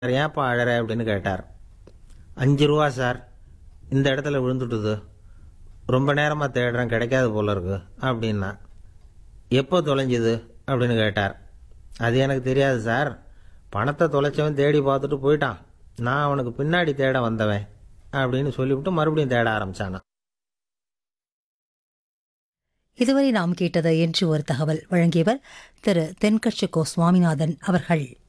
ஏன்ப்பா அழற அப்படின்னு கேட்டார். 5 ரூபா சார், இந்த இடத்துல விழுந்துட்டுது. ரொம்ப நேரமாக தேடுறேன், கிடைக்காது போல இருக்கு அப்படின்னா. எப்போ தொலைஞ்சுது அப்படின்னு கேட்டார். அது எனக்கு தெரியாது சார், பணத்தை தொலைச்சவன் தேடி பார்த்துட்டு போயிட்டான், நான் அவனுக்கு பின்னாடி தேட வந்தவன் அப்படின்னு சொல்லிவிட்டு மறுபடியும் தேட ஆரம்பிச்சானான். இதுவரை நாம் கேட்டது என்று ஒரு தகவல் வழங்கியவர் திரு தென்கட்சி கோ சுவாமிநாதன் அவர்கள்.